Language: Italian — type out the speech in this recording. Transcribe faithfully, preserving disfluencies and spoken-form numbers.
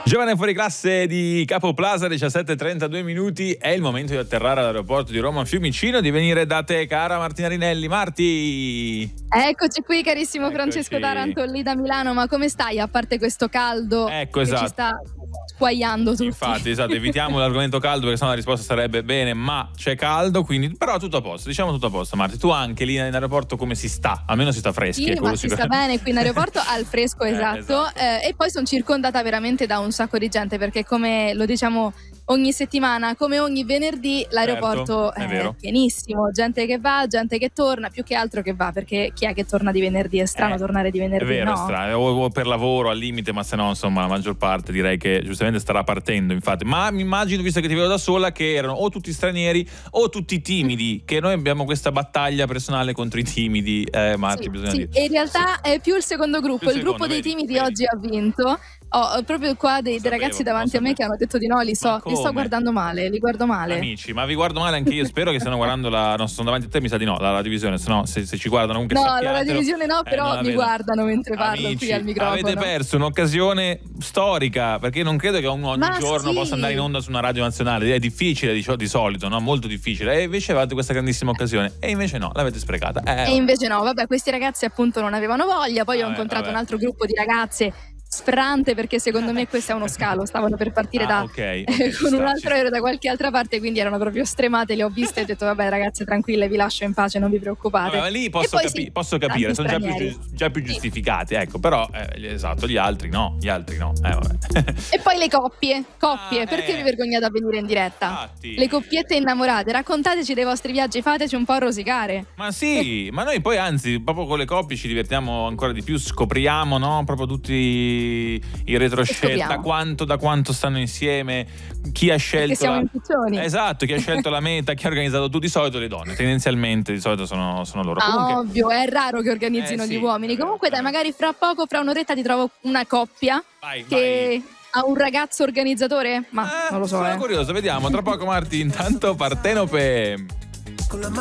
Giovane fuori classe di Capo Plaza, diciassette e trentadue minuti, è il momento di atterrare all'aeroporto di Roma Fiumicino, di venire da te, cara Martina Rinelli. Marti! Eccoci qui, carissimo Eccoci. Francesco Taranto lì da Milano, ma come stai? A parte questo caldo Ecco, che esatto. ci sta squagliando tutti. Infatti, esatto, evitiamo l'argomento caldo perché sennò la risposta sarebbe bene, ma c'è caldo, quindi però tutto a posto, diciamo tutto a posto. Marti, tu anche lì in aeroporto come si sta? Almeno si sta freschi. Sì, ecco, ma lo si sicur- sta bene qui in aeroporto al fresco, Eh, esatto, esatto. Eh, e poi sono circondata veramente da un sacco di gente, perché come lo diciamo ogni settimana, come ogni venerdì, l'aeroporto Certo, è è vero. pienissimo, gente che va, gente che torna, più che altro che va, perché chi è che torna di venerdì? È strano Eh, tornare di venerdì, È vero, no? è strano, o, o per lavoro al limite, ma se no, insomma, la maggior parte direi che giustamente starà partendo, infatti. Ma mi immagino, visto che ti vedo da sola, che erano o tutti stranieri o tutti timidi, che noi abbiamo questa battaglia personale contro i timidi, eh, Marti, Sì, bisogna sì, dire. e in realtà è più il secondo gruppo. Più il Il gruppo secondo, dei vedi, timidi vedi. oggi ha vinto. Ho proprio qua dei, Lo dei ragazzi sapevo, davanti lo a me sapevo. che hanno detto di no, li, so, Ma li sto come? guardando male, li guardo male. Amici, ma vi guardo male anche io, spero che stiano guardando la. No, sono davanti a te, mi sa di no, la, la divisione, se no, se, se ci guardano comunque No, sappiatelo. la divisione no, Eh, però non la mi vedo. guardano mentre parlo Amici, qui al microfono. avete perso un'occasione storica, perché non credo che ogni Ma giorno sì. possa andare in onda su una radio nazionale, è difficile di, di solito, no? Molto difficile, e invece avete questa grandissima occasione, e invece no, l'avete sprecata. Eh, E invece no, vabbè, questi ragazzi appunto non avevano voglia. Poi ho Vabbè, incontrato vabbè. un altro gruppo di ragazze sfrante, perché secondo me questo è uno scalo, stavano per partire Ah, da ok, ok, ci con sta, un ci altro sta. aereo da qualche altra parte, quindi erano proprio stremate, le ho viste e ho detto vabbè ragazze, tranquille, vi lascio in pace, non vi preoccupate. Vabbè, ma lì E posso, poi capi- sì, posso capire, tanti sono già più, stranieri. giu- già più Sì. giustificati, ecco, però eh, esatto, gli altri no, gli altri no. Eh, vabbè. E poi le coppie, coppie, Ah, perché eh. vi vergognate a venire in diretta? Infatti. Le coppiette innamorate, raccontateci dei vostri viaggi, fateci un po' rosicare. Ma sì, ma noi poi anzi, proprio con le coppie ci divertiamo ancora di più, scopriamo, no? Proprio tutti i retroscena, Scopriamo. da quanto, da quanto stanno insieme, chi ha scelto siamo la... in piccioni. Esatto, chi ha scelto la meta, chi ha organizzato tu, di solito le donne, tendenzialmente di solito sono, sono loro. Ah, Comunque, ovvio, è raro che organizzino Eh, sì, gli uomini. è vero, Comunque è dai, vero. magari fra poco, fra un'oretta ti trovo una coppia vai, che vai. ha un ragazzo organizzatore? Ma Eh, non lo so, sono eh. curioso, vediamo, tra poco Marti, intanto Partenope.